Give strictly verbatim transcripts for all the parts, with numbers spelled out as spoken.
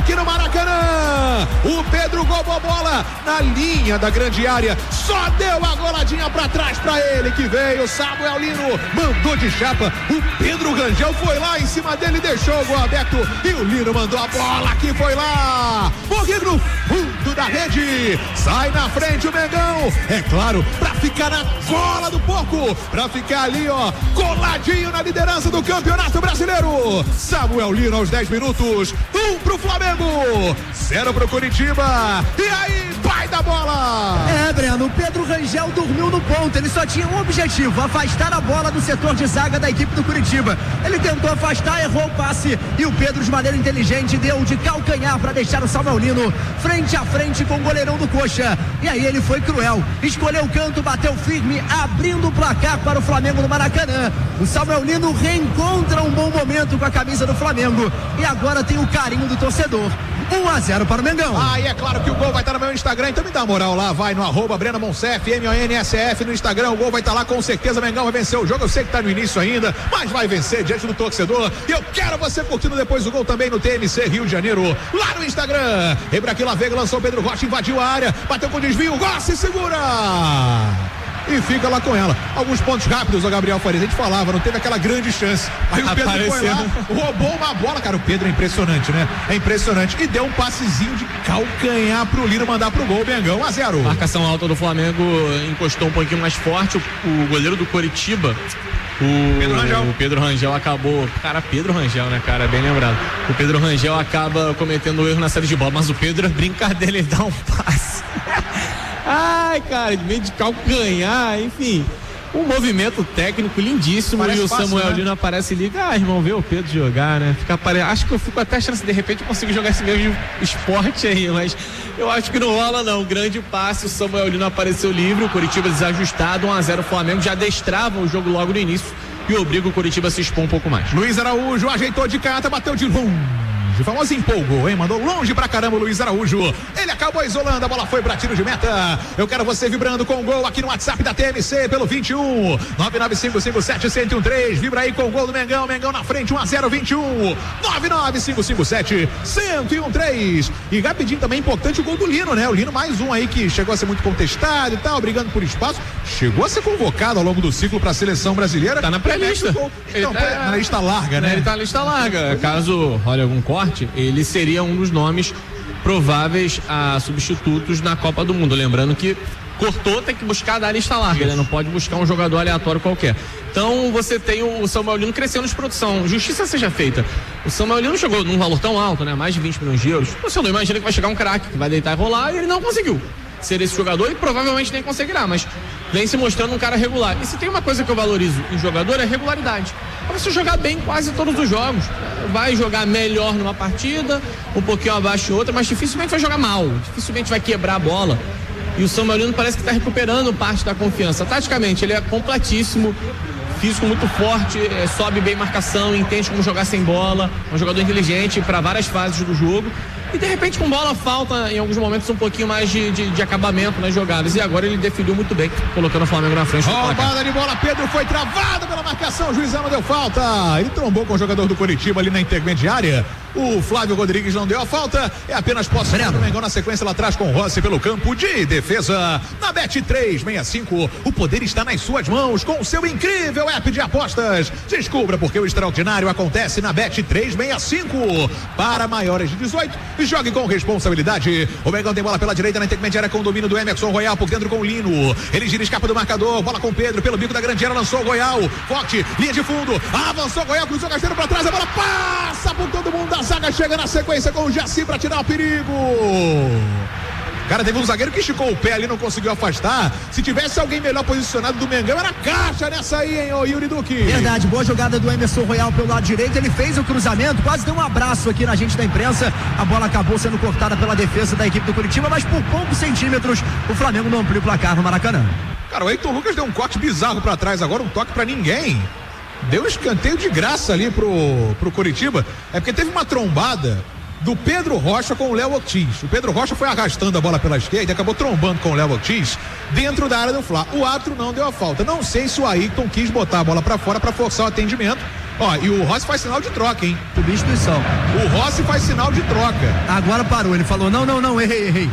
aqui no Maracanã. O Pedro roubou a bola na linha da grande área, só deu a goladinha pra trás pra ele que veio. Samuel Lino mandou de chapa. O Pedro Rangel foi lá em cima dele, deixou o gol aberto e o Lino mandou a bola que foi lá. Morreu no fundo da rede. Sai na frente o Mengão. É claro, pra ficar na cola do porco, pra ficar ali, ó, coladinho na liderança do Campeonato Brasileiro. Samuel Lino aos dez minutos. Um pro Flamengo, zero pro Curitiba. E aí, vai da bola. É, Breno, o Pedro Rangel dormiu no ponto. Ele só tinha um objetivo: afastar a bola do setor de zaga da equipe do Curitiba. Ele tentou afastar, errou o passe e o Pedro, de maneira inteligente, deu de calcanhar para deixar o Samuel Lino frente a frente com o goleirão do Coxa. E aí ele foi cruel, escolheu o canto, bateu firme, abrindo o placar para o Flamengo no Maracanã. O Samuel Lino reencontra um bom momento com a camisa do Flamengo e agora tem o carinho do torcedor. um a zero para o Mengão. Ah, e é claro que o gol vai estar no meu Instagram, então me dá moral lá, vai no arroba Breno Monsef, M O N S F no Instagram, o gol vai estar lá, com certeza o Mengão vai vencer o jogo. Eu sei que está no início ainda, mas vai vencer diante do torcedor. E eu quero você curtindo depois do gol também no T M C Rio de Janeiro, lá no Instagram. Ebraquila Veiga lançou, Pedro Rocha invadiu a área, bateu com desvio, Gossi segura e fica lá com ela. Alguns pontos rápidos, o Gabriel Farias, a gente falava, não teve aquela grande chance. Aí o Pedro Apareceu. foi lá, roubou uma bola, cara, o Pedro é impressionante, né? É impressionante. E deu um passezinho de calcanhar pro Lino mandar pro gol, Mengão, um a zero. Marcação alta do Flamengo encostou um pouquinho mais forte, o, o goleiro do Coritiba, o Pedro Rangel. o Pedro Rangel acabou, cara, Pedro Rangel, né, cara, bem lembrado. O Pedro Rangel acaba cometendo erro na série de bola, mas o Pedro é brincadeira, ele dá um passe. Ai, cara, de meio de calcanhar, enfim. Um movimento técnico lindíssimo. Parece e o fácil, Samuel né? Lino aparece e liga. Ah, irmão, vê o Pedro jogar, né? Fica apare... Acho que eu fico até achando se de repente eu consigo jogar esse mesmo esporte aí, mas eu acho que não rola, não. Grande passe, o Samuel Lino apareceu livre, o Curitiba desajustado, um a zero o Flamengo, já destrava o jogo logo no início e obriga o Curitiba a se expor um pouco mais. Luiz Araújo ajeitou de canhota, bateu de longe. O famoso empolgou, hein? Mandou longe pra caramba o Luiz Araújo. Ele acabou isolando, a bola foi pra tiro de meta. Eu quero você vibrando com o gol aqui no WhatsApp da T M C pelo vinte e um nove nove cinco cinco sete zero um três. Vibra aí com o gol do Mengão. Mengão na frente, um a zero, vinte e um nove nove cinco cinco sete zero um três. E rapidinho também importante o gol do Lino, né? O Lino, mais um aí que chegou a ser muito contestado e tal, brigando por espaço. Chegou a ser convocado ao longo do ciclo pra seleção brasileira. Tá na pré-lista. Então, tá na lista larga, né? Ele tá na lista larga. Caso role algum corte, ele seria um dos nomes prováveis a substitutos na Copa do Mundo. Lembrando que cortou, tem que buscar da lista larga, ele não pode buscar um jogador aleatório qualquer. Então você tem o Samuel Lino crescendo de produção. Justiça seja feita. O Samuel Lino chegou num valor tão alto, né? Mais de vinte milhões de euros. Você não imagina que vai chegar um craque que vai deitar e rolar, e ele não conseguiu ser esse jogador e provavelmente nem conseguirá, mas vem se mostrando um cara regular. E se tem uma coisa que eu valorizo em jogador é regularidade. Pra você jogar bem quase todos os jogos. Vai jogar melhor numa partida, um pouquinho abaixo em outra, mas dificilmente vai jogar mal, dificilmente vai quebrar a bola. E o Samuel Lino parece que está recuperando parte da confiança. Taticamente, ele é completíssimo, físico muito forte, é, sobe bem marcação, entende como jogar sem bola, é um jogador inteligente para várias fases do jogo. E de repente com bola falta em alguns momentos um pouquinho mais de, de, de acabamento nas jogadas. E agora ele definiu muito bem, colocando o Flamengo na frente. Roubada de bola, Pedro foi travado pela marcação, o juizão não deu falta. Ele trombou com o jogador do Curitiba ali na intermediária. O Flávio Rodrigues não deu a falta. É apenas posse do Mengão na sequência lá atrás com o Rossi pelo campo de defesa. Na Bet três sessenta e cinco, o poder está nas suas mãos com o seu incrível app de apostas. Descubra porque o extraordinário acontece na Bet três sessenta e cinco. Para maiores de dezoito, jogue com responsabilidade. O Mengão tem bola pela direita na intermediária com o domínio do Emerson Royal por dentro com o Lino. Ele gira, escapa do marcador. Bola com o Pedro pelo bico da grande área, lançou o Royal. Forte, linha de fundo. Avançou o Royal, cruzou o Casteiro para trás. A bola passa por todo mundo da zaga, chega na sequência com o Jaci para tirar o perigo. Cara, teve um zagueiro que esticou o pé ali, não conseguiu afastar. Se tivesse alguém melhor posicionado do Mengão, era caixa nessa aí, hein, ô Yuri Duque. Verdade, boa jogada do Emerson Royal pelo lado direito. Ele fez o cruzamento, quase deu um abraço aqui na gente da imprensa. A bola acabou sendo cortada pela defesa da equipe do Curitiba, mas por poucos centímetros o Flamengo não amplia o placar no Maracanã. Cara, o Heitor Lucas deu um corte bizarro pra trás agora, um toque pra ninguém. Deu um escanteio de graça ali pro, pro Curitiba. É porque teve uma trombada do Pedro Rocha com o Léo Ortiz. O Pedro Rocha foi arrastando a bola pela esquerda e acabou trombando com o Léo Ortiz dentro da área do Fla. O árbitro não deu a falta. Não sei se o Ayrton quis botar a bola pra fora pra forçar o atendimento. Ó, e o Rossi faz sinal de troca, hein? O substituição. O Rossi faz sinal de troca. Agora parou, ele falou, não, não, não, errei, errei.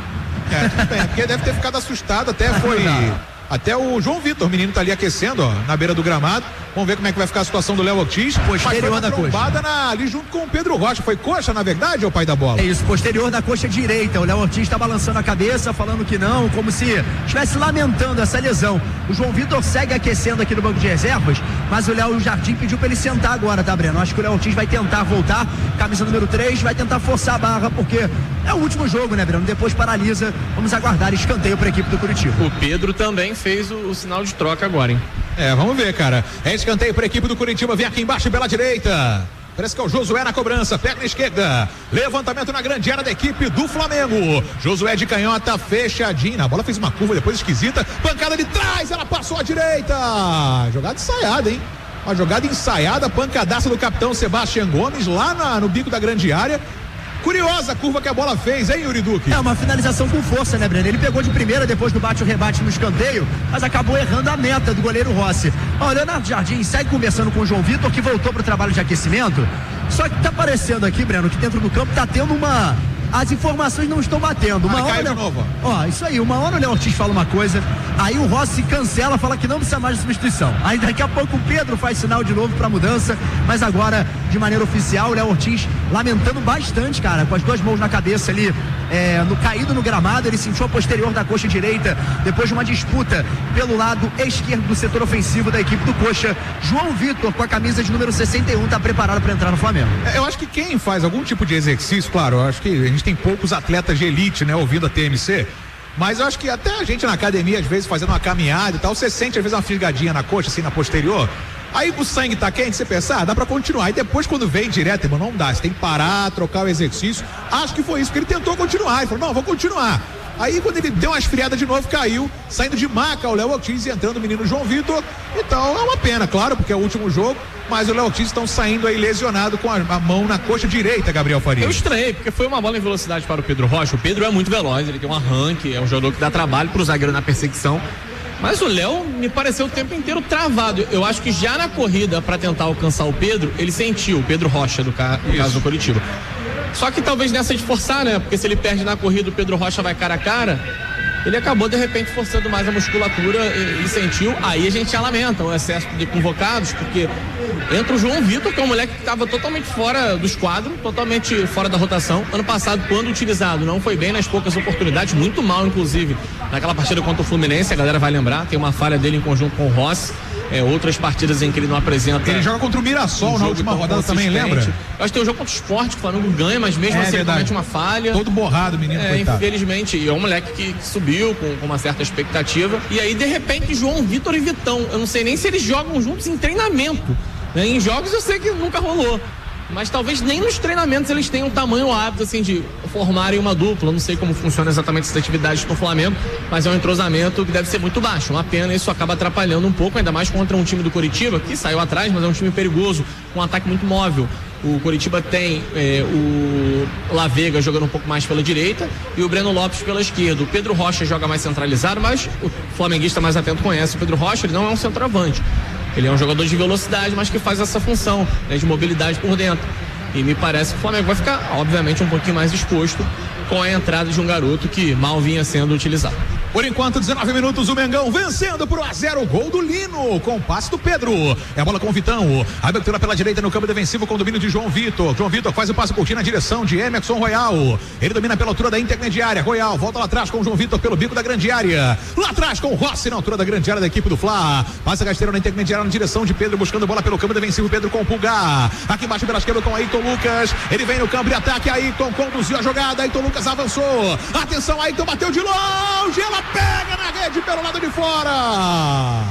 É, é porque deve ter ficado assustado, até foi... Até o João Vitor, o menino tá ali aquecendo, ó, na beira do gramado. Vamos ver como é que vai ficar a situação do Léo Ortiz. Posterior da coxa. Na, ali junto com o Pedro Rocha. Foi coxa, na verdade, ou pai da bola? É isso, posterior da coxa direita. O Léo Ortiz tá balançando a cabeça, falando que não, como se estivesse lamentando essa lesão. O João Vitor segue aquecendo aqui no banco de reservas, mas o Léo Jardim pediu pra ele sentar agora, tá, Breno? Acho que o Léo Ortiz vai tentar voltar, camisa número três, vai tentar forçar a barra, porque é o último jogo, né, Breno? Depois paralisa. Vamos aguardar escanteio pra equipe do Curitiba. O Pedro também fez o, o sinal de troca agora, hein? É, vamos ver, cara. É escanteio para a equipe do Curitiba. Vem aqui embaixo pela direita. Parece que é o Josué na cobrança. Pega na esquerda. Levantamento na grande área da equipe do Flamengo. Josué de canhota, fechadinho. A bola fez uma curva depois esquisita. Pancada de trás. Ela passou à direita. Jogada ensaiada, hein? Uma jogada ensaiada. Pancadaça do capitão Sebastião Gomes lá na, no bico da grande área. Curiosa a curva que a bola fez, hein, Yuri Duque? É uma finalização com força, né, Breno? Ele pegou de primeira depois do bate-rebate no escanteio, mas acabou errando a meta do goleiro Rossi. Ó, o Leonardo Jardim segue conversando com o João Vitor, que voltou pro trabalho de aquecimento. Só que tá parecendo aqui, Breno, que dentro do campo tá tendo uma... As informações não estão batendo. Uma ah, hora, caiu de novo. Ó, isso aí, uma hora o Léo Ortiz fala uma coisa, aí o Rossi cancela, fala que não precisa mais de substituição. Aí daqui a pouco o Pedro faz sinal de novo pra mudança, mas agora, de maneira oficial, o Léo Ortiz lamentando bastante, cara, com as duas mãos na cabeça ali, é, no caído no gramado, ele sentiu a posterior da coxa direita, depois de uma disputa pelo lado esquerdo do setor ofensivo da equipe do Coxa. João Vitor, com a camisa de número sessenta e um, tá preparado pra entrar no Flamengo. É, eu acho que quem faz algum tipo de exercício, claro, eu acho que a gente tem poucos atletas de elite, né, ouvindo a T M C, mas eu acho que até a gente na academia, às vezes, fazendo uma caminhada e tal, você sente, às vezes, uma fisgadinha na coxa, assim, na posterior, aí o sangue tá quente, você pensa, ah, dá pra continuar, e depois quando vem direto, irmão, não dá, você tem que parar, trocar o exercício. Acho que foi isso, porque ele tentou continuar, ele falou, não, vou continuar. Aí quando ele deu uma esfriada de novo, caiu, saindo de maca o Léo Ortiz e entrando o menino João Vitor. Então é uma pena, claro, porque é o último jogo, mas o Léo Ortiz estão saindo aí lesionado com a, a mão na coxa direita, Gabriel Faria. Eu estranhei, porque foi uma bola em velocidade para o Pedro Rocha. O Pedro é muito veloz, ele tem um arranque, é um jogador que dá trabalho para o zagueiro na perseguição. Mas o Léo me pareceu o tempo inteiro travado. Eu acho que já na corrida para tentar alcançar o Pedro, ele sentiu, o Pedro Rocha, do ca... no caso do Curitiba. Só que talvez nessa de forçar, né? Porque se ele perde na corrida, o Pedro Rocha vai cara a cara. Ele acabou de repente forçando mais a musculatura e, e sentiu. Aí a gente já lamenta o excesso de convocados, porque entra o João Vitor, que é um moleque que estava totalmente fora dos quadros, totalmente fora da rotação. Ano passado, quando utilizado, não foi bem nas poucas oportunidades, muito mal, inclusive, naquela partida contra o Fluminense, a galera vai lembrar, tem uma falha dele em conjunto com o Rossi. É, outras partidas em que ele não apresenta. Ele joga contra o Mirassol um na última rodada também, lembra? Eu acho que tem o jogo contra o Sport, que o Flamengo ganha, mas mesmo é, assim ele comete uma falha. Todo borrado, menino, é, coitado. Infelizmente, e é um moleque que, que subiu com, com uma certa expectativa. E aí, de repente, João Vitor e Vitão, eu não sei nem se eles jogam juntos em treinamento, né? Em jogos eu sei que nunca rolou, mas talvez nem nos treinamentos eles tenham tamanho hábito assim de formarem uma dupla. Eu não sei como funciona exatamente essa atividade com o Flamengo, mas é um entrosamento que deve ser muito baixo. Uma pena, isso acaba atrapalhando um pouco, ainda mais contra um time do Curitiba, que saiu atrás, mas é um time perigoso, com um ataque muito móvel. O Curitiba tem é, o La Vega jogando um pouco mais pela direita e o Breno Lopes pela esquerda. O Pedro Rocha joga mais centralizado, mas o flamenguista mais atento conhece o Pedro Rocha, ele não é um centroavante. Ele é um jogador de velocidade, mas que faz essa função, né, de mobilidade por dentro. E me parece que o Flamengo vai ficar, obviamente, um pouquinho mais exposto com a entrada de um garoto que mal vinha sendo utilizado. Por enquanto, dezenove minutos, o Mengão vencendo por um a zero, gol do Lino, com o passe do Pedro. É a bola com o Vitão, a abertura pela direita no campo defensivo com o domínio de João Vitor. João Vitor faz o passe curtinho na direção de Emerson Royal. Ele domina pela altura da intermediária. Royal volta lá atrás com o João Vitor pelo bico da grande área. Lá atrás com o Rossi na altura da grande área da equipe do Fla. Passa rasteiro na intermediária na direção de Pedro, buscando bola pelo campo defensivo. Pedro com o Pulgar. Aqui embaixo pela esquerda com Ayrton Lucas. Ele vem no campo de ataque. Ayrton conduziu a jogada. Ayrton Lucas avançou. Atenção, Ayrton bateu de longe. Ela pega na rede pelo lado de fora.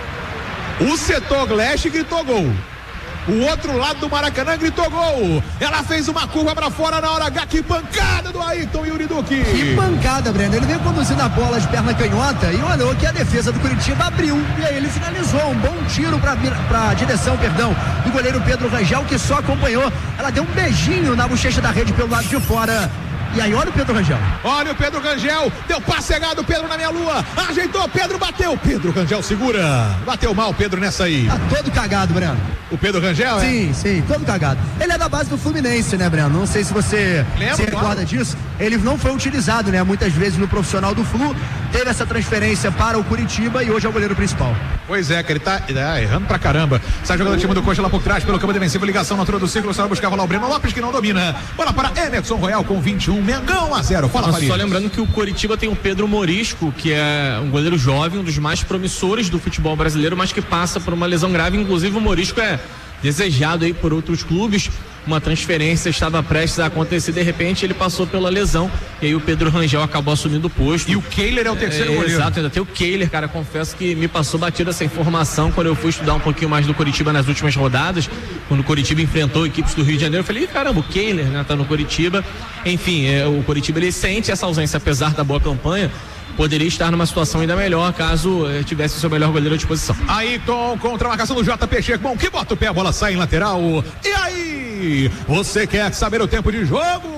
O setor leste gritou gol. O outro lado do Maracanã gritou gol. Ela fez uma curva pra fora na hora H. Que pancada do Ayrton, Yuri Duque. Que pancada, Breno. Ele veio conduzindo a bola de perna canhota e olhou que a defesa do Curitiba abriu. E aí ele finalizou. Um bom tiro pra, pra direção, perdão, do goleiro Pedro Rangel, que só acompanhou. Ela deu um beijinho na bochecha da rede pelo lado de fora. E aí, olha o Pedro Rangel. Olha o Pedro Rangel, deu passe cegado, Pedro na minha lua, ajeitou, Pedro bateu, Pedro Rangel segura, bateu mal Pedro nessa aí. Tá todo cagado, Breno. O Pedro Rangel, é? Sim, sim, todo cagado. Ele é da base do Fluminense, né, Breno? Não sei se você Lembra, se recorda claro. disso. Ele não foi utilizado, né, muitas vezes no profissional do Flu, teve essa transferência para o Curitiba e hoje é o goleiro principal. Pois é, que ele tá é, errando pra caramba. Sai jogando o time do Coxa lá por trás, pelo campo defensivo, ligação na altura do círculo, só buscar rolar o Breno Lopes, que não domina. Bola para Emerson Royal com vinte e um, Mengão a zero. Fala, Nossa, só lembrando que o Coritiba tem o Pedro Morisco, que é um goleiro jovem, um dos mais promissores do futebol brasileiro, mas que passa por uma lesão grave. Inclusive o Morisco é desejado aí por outros clubes. Uma transferência estava prestes a acontecer, de repente ele passou pela lesão e aí o Pedro Rangel acabou assumindo o posto. E o Kehler é o terceiro é, goleiro. Exato, ainda tem o Kehler, cara, confesso que me passou batida essa informação quando eu fui estudar um pouquinho mais do Coritiba nas últimas rodadas, quando o Coritiba enfrentou equipes do Rio de Janeiro. Eu falei, caramba, o Kehler, né, tá no Coritiba. Enfim, é, o Coritiba ele sente essa ausência, apesar da boa campanha, poderia estar numa situação ainda melhor caso eh, tivesse o seu melhor goleiro à disposição. Ayrton contra a marcação do J P Checmon, que bota o pé, a bola sai em lateral. E aí, você quer saber o tempo de jogo?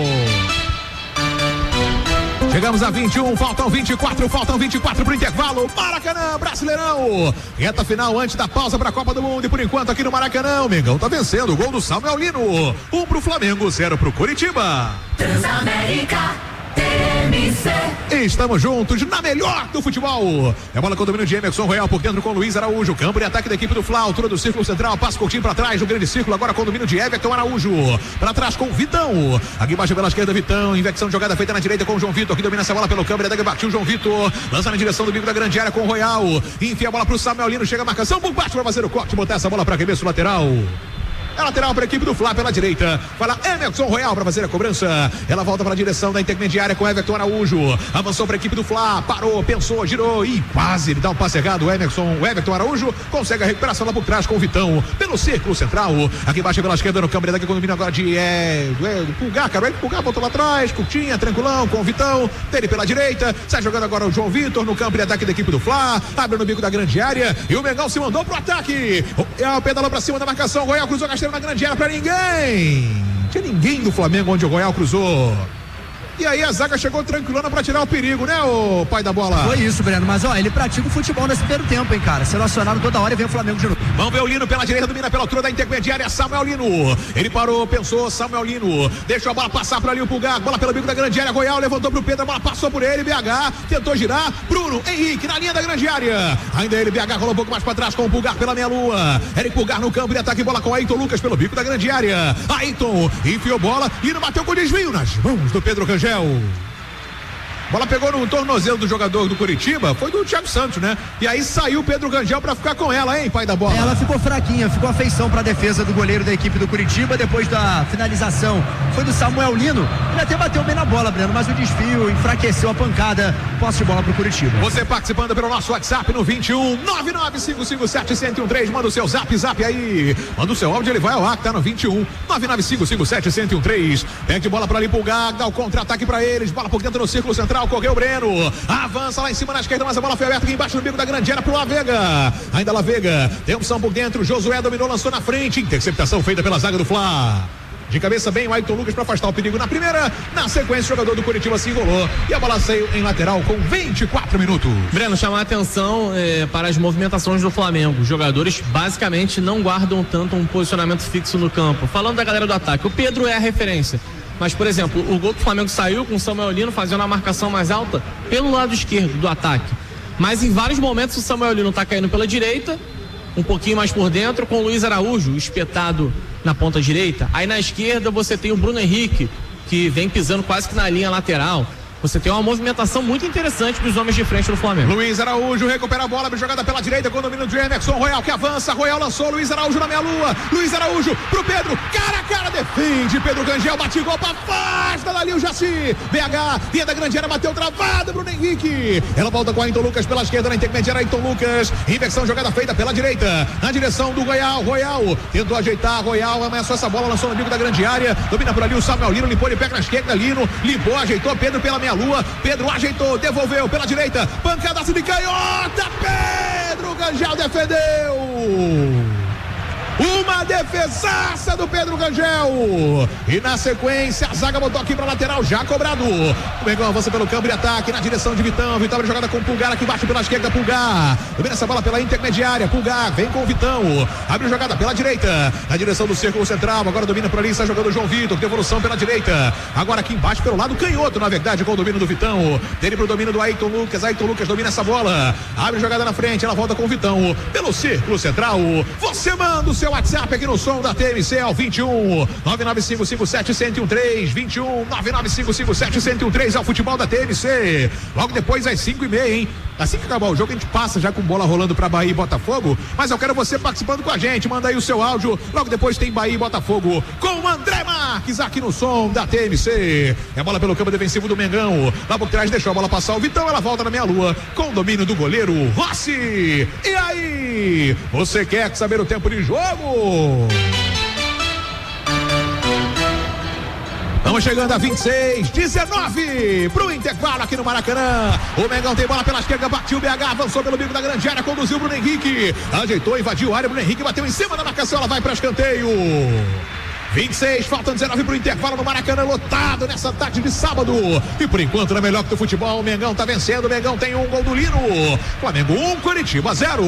Chegamos a vinte e um, faltam vinte e quatro, faltam vinte e quatro pro intervalo. Maracanã, Brasileirão. Reta final antes da pausa pra Copa do Mundo. E por enquanto aqui no Maracanã, o Mengão tá vencendo. O gol do Samuel Lino. Um pro Flamengo, zero pro Curitiba. Transamérica T M C. Estamos juntos na melhor do futebol. É bola com o domínio de Emerson Royal por dentro com Luiz Araújo. Campo de ataque da equipe do Fla, altura do círculo central. Passa curtinho pra trás do grande círculo. Agora com o domínio de Everton Araújo. Pra trás com o Vitão. Aqui embaixo pela esquerda, Vitão. Inversão de jogada feita na direita com o João Vitor, que domina essa bola pelo câmera. Daga bateu o João Vitor. Lança na direção do bico da grande área com o Royal. Enfia a bola pro Samuel Lino. Chega a marcação por baixo pra fazer o corte. Botar essa bola pra arremesso lateral. É lateral para a equipe do Fla pela direita. Fala Emerson Royal para fazer a cobrança. Ela volta para a direção da intermediária com Everton Araújo. Avançou para a equipe do Fla. Parou, pensou, girou e quase ele dá um passe errado. O Emerson, o Everton Araújo consegue a recuperação lá por trás com o Vitão. Pelo círculo central. Aqui embaixo pela esquerda no câmera daqui com o domínio agora de é, é, do Pulgar. Carol Pulgar voltou lá atrás. Curtinha, tranquilão com o Vitão. Dele pela direita. Sai jogando agora o João Vitor no campo de ataque da equipe do Fla. Abre no bico da grande área. E o Mengão se mandou pro ataque. O pedalou para cima da marcação. Royal cruzou a rasteira na grande área para ninguém. Tinha ninguém do Flamengo onde o Royal cruzou. E aí a zaga chegou tranquilona pra tirar o perigo, né, o pai da bola? Foi isso, Breno, mas ó, ele pratica o futebol nesse primeiro tempo, hein, cara. Sendo acionado toda hora e vem o Flamengo de novo. Vamos ver o Lino pela direita, domina pela altura da intermediária, Samuel Lino. Ele parou, pensou, Samuel Lino. Deixou a bola passar pra ali o Pulgar, bola pelo bico da grande área, Royal levantou pro Pedro, a bola passou por ele, B H, tentou girar, Bruno Henrique na linha da grande área. Ainda ele, B H, rolou um pouco mais pra trás com o Pulgar pela meia-lua. Eric Pulgar no campo de ataque, bola com Ayrton Lucas pelo bico da grande área. Ayrton enfiou bola, Lino bateu com desvio nas mãos do Pedro Rangel. Bola pegou no tornozelo do jogador do Curitiba, foi do Thiago Santos, né? E aí saiu o Pedro Rangel pra ficar com ela, hein, pai da bola? Ela ficou fraquinha, ficou a feição pra defesa do goleiro da equipe do Curitiba, depois da finalização foi do Samuel Lino, ele até bateu bem na bola, Breno, mas o desfio enfraqueceu a pancada, posse de bola pro Curitiba. Você participando pelo nosso WhatsApp no vinte e um, nove nove cinco cinco sete, um zero um três, manda o seu zap, zap aí, manda o seu áudio, ele vai ao ar, tá no vinte e um, nove nove cinco cinco sete, um zero um três, pede bola pra ali Pulgar, dá o contra-ataque pra eles, bola por dentro do círculo central, correu o Breno, avança lá em cima na esquerda, mas a bola foi aberta aqui embaixo no bico da grande área pro Lavega, ainda Lavega, tem opção por dentro, Josué dominou, lançou na frente, interceptação feita pela zaga do Fla. De cabeça bem o Ayrton Lucas para afastar o perigo na primeira. Na sequência, o jogador do Curitiba se enrolou e a bola saiu em lateral com vinte e quatro minutos. Breno, chamar a atenção é, para as movimentações do Flamengo. Os jogadores basicamente não guardam tanto um posicionamento fixo no campo. Falando da galera do ataque, o Pedro é a referência. Mas, por exemplo, o gol do Flamengo saiu com o Samuel Lino fazendo a marcação mais alta pelo lado esquerdo do ataque. Mas em vários momentos o Samuel Lino está caindo pela direita, um pouquinho mais por dentro, com o Luiz Araújo espetado na ponta direita. Aí na esquerda você tem o Bruno Henrique, que vem pisando quase que na linha lateral. Você tem uma movimentação muito interessante dos homens de frente do Flamengo. Luiz Araújo recupera a bola, jogada pela direita com o domínio de Emerson Royal, que avança, Royal lançou, Luiz Araújo na meia-lua, Luiz Araújo pro Pedro, cara a cara, defende, Pedro Rangel, bate gol pra afasta dali o Jaci, B H, linha da grande área, bateu travado, Bruno Henrique, ela volta com Ayrton Lucas pela esquerda, na intermediária, Ayrton Lucas, inversão, jogada feita pela direita, na direção do Royal, Royal, tentou ajeitar, Royal, ameaçou essa bola, lançou no bico da grande área, domina por ali o Samuel Lino, limpou, ele pega na esquerda, Lino, limpou, ajeitou, Pedro pela meia Lua, Pedro ajeitou, devolveu pela direita, pancadaço de canhota, Pedro Rangel defendeu, uma defesaça do Pedro Rangel. E na sequência, a zaga botou aqui pra lateral, já cobrado. O Mengão avança pelo campo de ataque, na direção de Vitão. Vitão abre jogada com o Pulgar aqui embaixo pela esquerda, Pulgar. Domina essa bola pela intermediária, Pulgar vem com o Vitão. Abre jogada pela direita, na direção do círculo central. Agora domina por ali, está jogando o João Vitor. Devolução pela direita. Agora aqui embaixo pelo lado canhoto, na verdade, com o domínio do Vitão. Dele pro domínio do Ayrton Lucas. Ayrton Lucas domina essa bola. Abre jogada na frente, ela volta com o Vitão. Pelo círculo central. Você manda o seu WhatsApp aqui no som da T M C ao vinte e um nove nove cinco cinco sete um zero um três. vinte e um nove nove cinco cinco sete um zero um três é o futebol da T M C. Logo depois às cinco e meia, hein? Assim que acabar o jogo, a gente passa já com bola rolando pra Bahia e Botafogo. Mas eu quero você participando com a gente. Manda aí o seu áudio. Logo depois tem Bahia e Botafogo com o André Marques aqui no som da T M C. É bola pelo campo defensivo do Mengão. Lá por trás deixou a bola passar o Vitão. Ela volta na meia lua com o domínio do goleiro Rossi. E aí? Você quer saber o tempo de jogo? Estamos chegando a vinte e seis, dezenove pro intervalo aqui no Maracanã. O Mengão tem bola pela esquerda, bateu o B H, avançou pelo bico da grande área, conduziu o Bruno Henrique, ajeitou, invadiu a área, Bruno Henrique bateu em cima da marcação, ela vai para escanteio. vinte e seis, faltam dezenove pro intervalo no Maracanã, lotado nessa tarde de sábado. E por enquanto, na melhor que o futebol, o Mengão tá vencendo, o Mengão tem um gol do Lino. Flamengo um, Coritiba zero.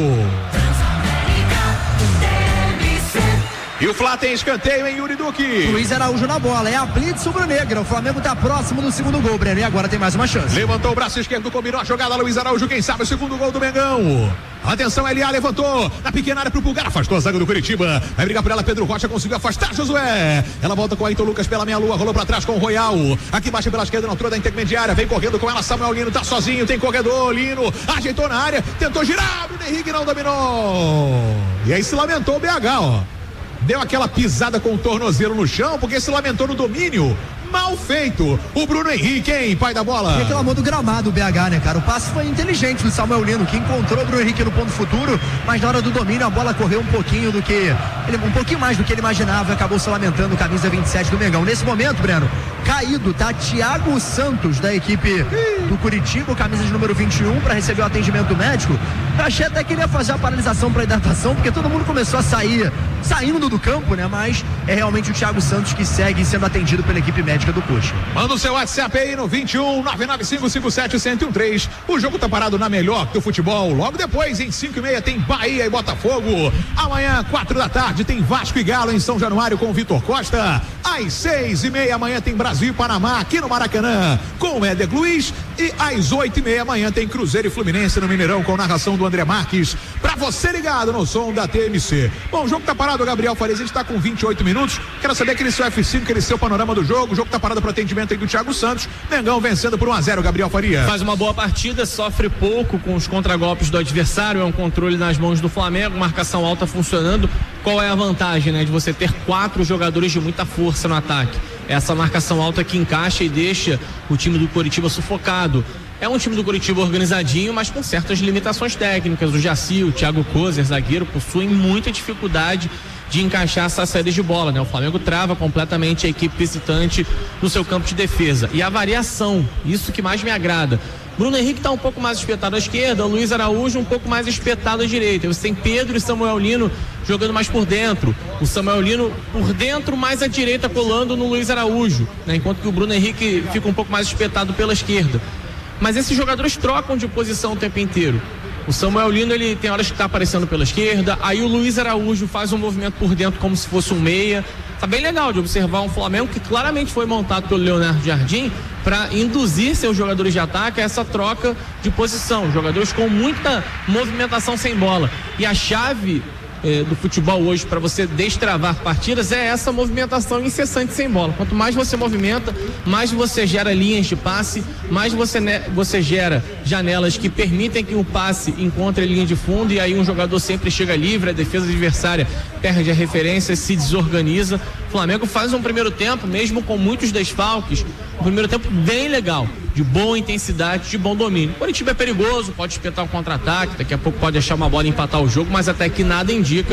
E o Flá tem escanteio em Yuri Duque. Luiz Araújo na bola, é a blitz rubro-negra. O Flamengo tá próximo do segundo gol, Breno, e agora tem mais uma chance. Levantou o braço esquerdo, combinou a jogada, Luiz Araújo, quem sabe o segundo gol do Mengão. Atenção, L A levantou, na pequena área pro Pulgar, afastou a zaga do Coritiba. Vai brigar por ela, Pedro Rocha conseguiu afastar Josué. Ela volta com o Ayrton Lucas pela meia lua, rolou pra trás com o Royal. Aqui baixa pela esquerda, na altura da intermediária, vem correndo com ela, Samuel Lino, tá sozinho, tem corredor, Lino, ajeitou na área, tentou girar, Bruno Henrique não dominou. E aí se lamentou o B H, ó. Deu aquela pisada com o tornozelo no chão, porque se lamentou no domínio. Mal feito. O Bruno Henrique, hein, pai da bola. Reclamou do gramado o B H, né, cara? O passe foi inteligente do Samuel Lino, que encontrou o Bruno Henrique no ponto futuro, mas na hora do domínio a bola correu um pouquinho do que ele, um pouquinho mais do que ele imaginava e acabou se lamentando, camisa vinte e sete do Mengão. Nesse momento, Breno, caído, tá Thiago Santos, da equipe do Curitiba, camisa de número vinte e um, para receber o atendimento médico. Eu achei até que ele ia fazer a paralisação para hidratação, porque todo mundo começou a sair, saindo do campo, né? Mas é realmente o Thiago Santos que segue sendo atendido pela equipe médica do Coxa. Manda o seu WhatsApp aí no vinte e um nove nove cinco cinco sete um zero um três. O jogo tá parado na melhor do futebol. Logo depois, em cinco e meia, tem Bahia e Botafogo. Amanhã, quatro da tarde, tem Vasco e Galo em São Januário com o Vitor Costa. Às seis e meia, amanhã tem Brasil e Panamá aqui no Maracanã com o Éder Luiz. E às oito e meia, amanhã tem Cruzeiro e Fluminense no Mineirão com narração do André Marques. Pra você ligado no som da T M C. Bom, o jogo tá parado, Gabriel Farias. A gente tá com vinte e oito minutos. Quero saber aquele seu F cinco, aquele seu panorama do jogo. O jogo tá parado para atendimento aí do Thiago Santos. Mengão vencendo por um a zero, Gabriel Faria. Faz uma boa partida, sofre pouco com os contragolpes do adversário, é um controle nas mãos do Flamengo, marcação alta funcionando. Qual é a vantagem, né, de você ter quatro jogadores de muita força no ataque? Essa marcação alta que encaixa e deixa o time do Coritiba sufocado. É um time do Coritiba organizadinho, mas com certas limitações técnicas. O Jaci, o Thiago Kozer, zagueiro, possuem muita dificuldade de encaixar essas saídas de bola, né? O Flamengo trava completamente a equipe visitante no seu campo de defesa. E a variação, isso que mais me agrada. Bruno Henrique está um pouco mais espetado à esquerda, o Luiz Araújo um pouco mais espetado à direita. Você tem Pedro e Samuel Lino jogando mais por dentro. O Samuel Lino por dentro, mais à direita, colando no Luiz Araújo, né? Enquanto que o Bruno Henrique fica um pouco mais espetado pela esquerda. Mas esses jogadores trocam de posição o tempo inteiro. O Samuel Lino, ele tem horas que está aparecendo pela esquerda, aí o Luiz Araújo faz um movimento por dentro como se fosse um meia. Tá bem legal de observar um Flamengo que claramente foi montado pelo Leonardo Jardim para induzir seus jogadores de ataque a essa troca de posição. Jogadores com muita movimentação sem bola. E a chave eh, do futebol hoje para você destravar partidas é essa movimentação incessante sem bola. Quanto mais você movimenta, mais você gera linhas de passe, mais você, né, você gera janelas que permitem que o passe encontre a linha de fundo, e aí um jogador sempre chega livre, a defesa adversária perde a referência, se desorganiza. O Flamengo faz um primeiro tempo, mesmo com muitos desfalques, um primeiro tempo bem legal, de boa intensidade, de bom domínio. O Coritiba é perigoso, pode espetar um contra-ataque, daqui a pouco pode achar uma bola e empatar o jogo, mas até que nada indica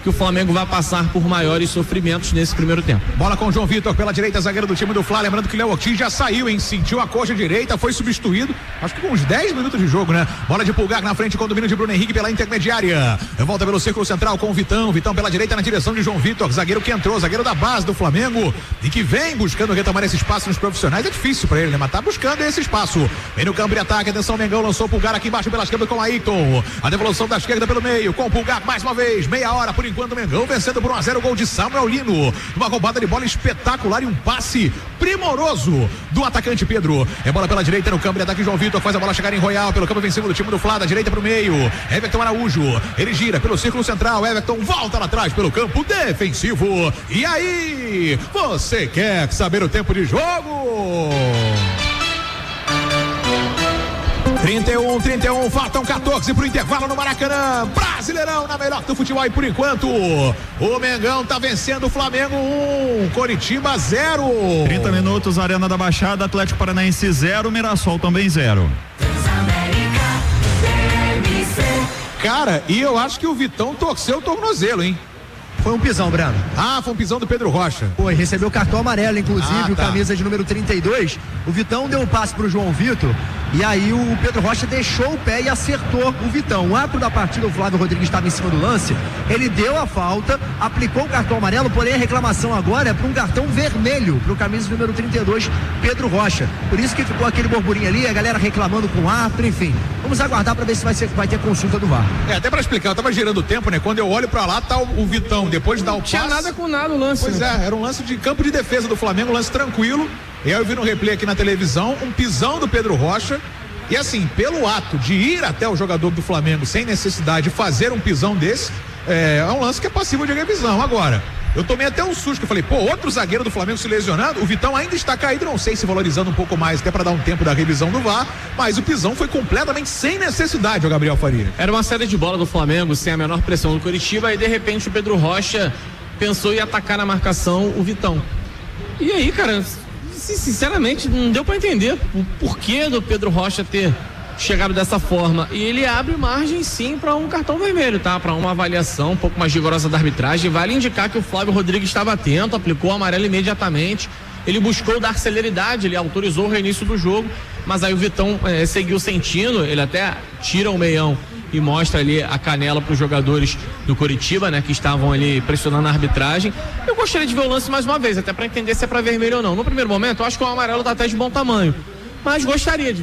que o Flamengo vai passar por maiores sofrimentos nesse primeiro tempo. Bola com o João Vitor pela direita, zagueiro do time do Fla. Lembrando que o Léo Ortiz já saiu, hein? Sentiu a coxa direita, foi substituído. Acho que com uns dez minutos de jogo, né? Bola de Pulgar na frente com o domínio de Bruno Henrique pela intermediária. Volta pelo círculo central com o Vitão. Vitão pela direita na direção de João Vitor. Zagueiro que entrou, zagueiro da base do Flamengo e que vem buscando retomar esse espaço nos profissionais. É difícil pra ele, né? Mas tá buscando esse espaço. Vem no campo de ataque. Atenção, Mengão lançou o Pulgar aqui embaixo pelas câmeras com o Ayrton. A devolução da esquerda pelo meio com o Pulgar mais uma vez. Meia hora por enquanto, Mengão vencendo por um a zero, gol de Samuel Lino. Uma roubada de bola espetacular e um passe primoroso do atacante Pedro. É bola pela direita no campo de ataque. João Vitor faz a bola chegar em Royal pelo campo vencido do time do Fla, da direita pro meio. Everton Araújo, ele gira pelo círculo central. Everton volta lá atrás pelo campo defensivo. E aí, você quer saber o tempo de jogo? trinta e um, trinta e um, faltam quatorze pro intervalo no Maracanã. Brasileirão na melhor do futebol e por enquanto o Mengão tá vencendo o Flamengo um, Coritiba zero. trinta minutos, Arena da Baixada, Atlético Paranaense zero, Mirassol também zero. Cara, e eu acho que o Vitão torceu o tornozelo, hein? Foi um pisão, Breno. Ah, foi um pisão do Pedro Rocha. Foi, recebeu cartão amarelo, inclusive, ah, tá. o camisa de número trinta e dois. O Vitão deu um passe pro João Vitor e aí o Pedro Rocha deixou o pé e acertou o Vitão. O ato da partida, o Flávio Rodrigues estava em cima do lance, ele deu a falta, aplicou o cartão amarelo, porém a reclamação agora é para um cartão vermelho pro camisa de número trinta e dois, Pedro Rocha. Por isso que ficou aquele burburinho ali, a galera reclamando com o árbitro, enfim. Vamos aguardar para ver se vai, ser, vai ter consulta do V A R. É, até para explicar, eu tava girando o tempo, né? Quando eu olho para lá, tá o, o Vitão, depois de dar o passe. Tinha nada com nada o lance. Pois né? é, era um lance de campo de defesa do Flamengo, um lance tranquilo. E aí eu vi no replay aqui na televisão, um pisão do Pedro Rocha. E assim, pelo ato de ir até o jogador do Flamengo sem necessidade de fazer um pisão desse, é, é um lance que é passível de revisão. Agora, eu tomei até um susto, que eu falei, pô, outro zagueiro do Flamengo se lesionando, o Vitão ainda está caído, não sei se valorizando um pouco mais, até para dar um tempo da revisão do V A R, mas o pisão foi completamente sem necessidade, o Gabriel Faria. Era uma saída de bola do Flamengo, sem a menor pressão do Coritiba, e de repente o Pedro Rocha pensou em atacar na marcação o Vitão. E aí, cara, sinceramente, não deu para entender o porquê do Pedro Rocha ter chegado dessa forma. E ele abre margem sim para um cartão vermelho, tá? Para uma avaliação um pouco mais rigorosa da arbitragem. Vale indicar que o Flávio Rodrigues estava atento, aplicou o amarelo imediatamente. Ele buscou dar celeridade, ele autorizou o reinício do jogo, mas aí o Vitão eh, seguiu sentindo, ele até tira o meião e mostra ali a canela para os jogadores do Coritiba, né, que estavam ali pressionando a arbitragem. Eu gostaria de ver o lance mais uma vez, até para entender se é para vermelho ou não. No primeiro momento, eu acho que o amarelo tá até de bom tamanho, mas gostaria de